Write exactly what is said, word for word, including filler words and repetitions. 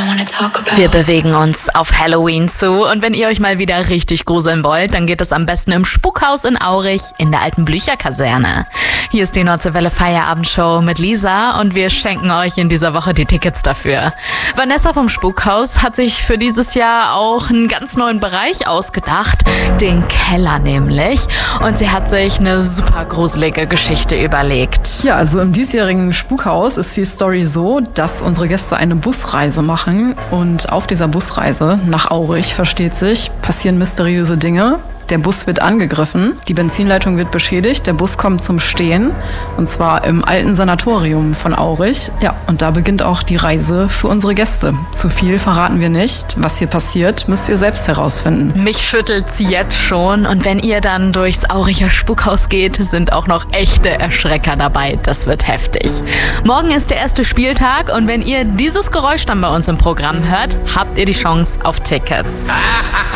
Wir bewegen uns auf Halloween zu und wenn ihr euch mal wieder richtig gruseln wollt, dann geht es am besten im Spukhaus in Aurich in der alten Blücherkaserne. Hier ist die Nordseewelle Feierabendshow mit Lisa und wir schenken euch in dieser Woche die Tickets dafür. Vanessa vom Spukhaus hat sich für dieses Jahr auch einen ganz neuen Bereich ausgedacht, den Keller nämlich. Und sie hat sich eine super gruselige Geschichte überlegt. Ja, also im diesjährigen Spukhaus ist die Story so, dass unsere Gäste eine Busreise machen und auf dieser Busreise nach Aurich, versteht sich, passieren mysteriöse Dinge. Der Bus wird angegriffen, die Benzinleitung wird beschädigt, der Bus kommt zum Stehen und zwar im alten Sanatorium von Aurich. Ja, und da beginnt auch die Reise für unsere Gäste. Zu viel verraten wir nicht. Was hier passiert, müsst ihr selbst herausfinden. Mich schüttelt's jetzt schon und wenn ihr dann durchs Auricher Spukhaus geht, sind auch noch echte Erschrecker dabei. Das wird heftig. Morgen ist der erste Spieltag und wenn ihr dieses Geräusch dann bei uns im Programm hört, habt ihr die Chance auf Tickets.